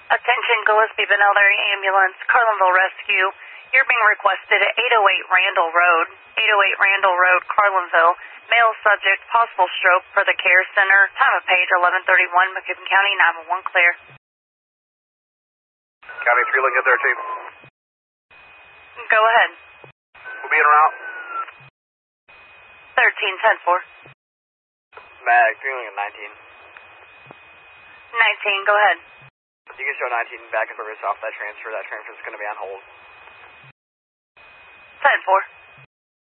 Attention Gillespie Benelder Ambulance, Carlinville Rescue. You're being requested at 808 Randall Road, 808 Randall Road, Carlinville. Male subject, possible stroke for the care center. Time of page 11:31, Macoupin County, 911 clear. County 3 looking at there too. Go ahead. We'll be en route. 13-10-4. Mag, 3 looking at 19. 19, go ahead. You can show 19 back and progress off that transfer. That transfer is going to be on hold. 10-4.